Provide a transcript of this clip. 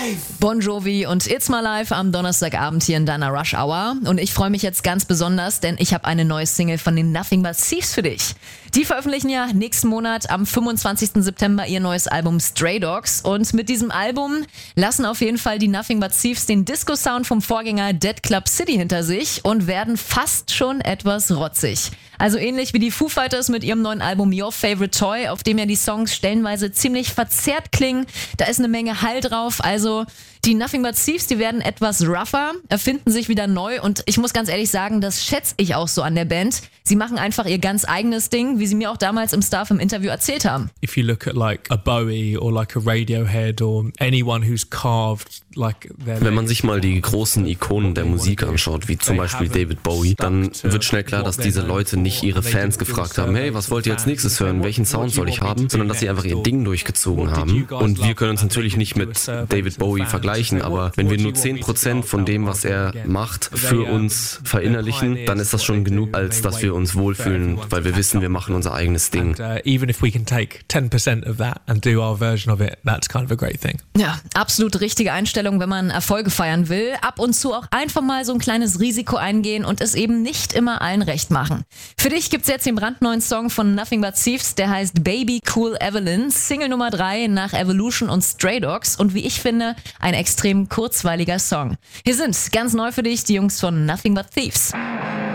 Bon Jovi und It's My Life am Donnerstagabend hier in deiner Rush Hour. Und ich freue mich jetzt ganz besonders, denn ich habe eine neue Single von den Nothing But Thieves für dich. Die veröffentlichen ja nächsten Monat am 25. September ihr neues Album Stray Dogs. Und mit diesem Album lassen auf jeden Fall die Nothing But Thieves den Disco-Sound vom Vorgänger Dead Club City hinter sich und werden fast schon etwas rotzig. Also ähnlich wie die Foo Fighters mit ihrem neuen Album Your Favorite Toy, auf dem ja die Songs stellenweise ziemlich verzerrt klingen. Da ist eine Menge Hall drauf, also die Nothing But Thieves, die werden etwas rougher, erfinden sich wieder neu und ich muss ganz ehrlich sagen, das schätze ich auch so an der Band. Sie machen einfach ihr ganz eigenes Ding, wie sie mir auch damals im Stuff im Interview erzählt haben. If you look at like a Bowie or like a Radiohead or anyone who's carved like their... Wenn man sich mal die großen Ikonen der Musik anschaut, wie zum Beispiel David Bowie, dann wird schnell klar, dass diese Leute nicht ihre Fans gefragt haben, hey, was wollt ihr als nächstes hören, welchen Sound soll ich haben, sondern dass sie einfach ihr Ding durchgezogen haben. Und wir können uns natürlich nicht mit David Bowie vergleichen, aber wenn wir nur 10% von dem, was er macht, für uns verinnerlichen, dann ist das schon genug, als dass wir uns wohlfühlen, weil wir wissen, wir machen unser eigenes Ding. Even if we can take 10% of that and do our version of it, that's kind of a great thing. Ja, absolut richtige Einstellung, wenn man Erfolge feiern will. Ab und zu auch einfach mal so ein kleines Risiko eingehen und es eben nicht immer allen recht machen. Für dich gibt's jetzt den brandneuen Song von Nothing But Thieves, der heißt Baby Cool Evelyn, Single Nummer 3 nach Evolution und Stray Dogs und wie ich finde, ein extrem kurzweiliger Song. Hier sind ganz neu für dich die Jungs von Nothing But Thieves.